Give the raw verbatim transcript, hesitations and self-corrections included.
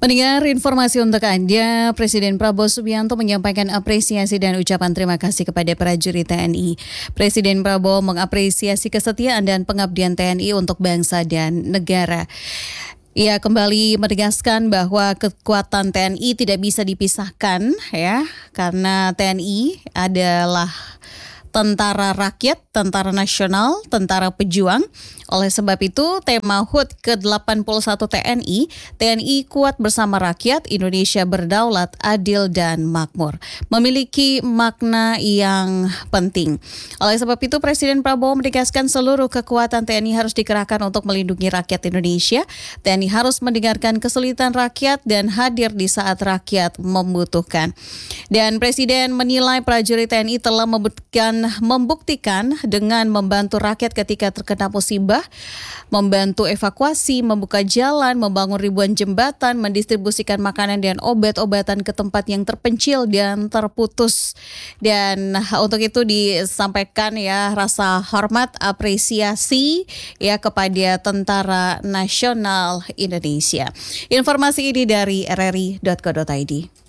Mendengar informasi untuk Anda, Presiden Prabowo Subianto menyampaikan apresiasi dan ucapan terima kasih kepada prajurit T N I. Presiden Prabowo mengapresiasi kesetiaan dan pengabdian T N I untuk bangsa dan negara. Ia kembali menegaskan bahwa kekuatan T N I tidak bisa dipisahkan, ya, karena T N I adalah tentara rakyat, tentara nasional, tentara pejuang. Oleh sebab itu, tema H U T ke delapan puluh satu T N I, T N I kuat bersama rakyat, Indonesia berdaulat, adil dan makmur, memiliki makna yang penting. Oleh sebab itu, Presiden Prabowo menegaskan seluruh kekuatan T N I harus dikerahkan untuk melindungi rakyat Indonesia. T N I harus mendengarkan kesulitan rakyat dan hadir di saat rakyat membutuhkan. Dan Presiden menilai prajurit T N I telah membuktikan, membuktikan dengan membantu rakyat ketika terkena musibah, membantu evakuasi, membuka jalan, membangun ribuan jembatan, mendistribusikan makanan dan obat-obatan ke tempat yang terpencil dan terputus. Dan untuk itu disampaikan ya rasa hormat, apresiasi ya kepada Tentara Nasional Indonesia. Informasi ini dari r r i titik co titik i d.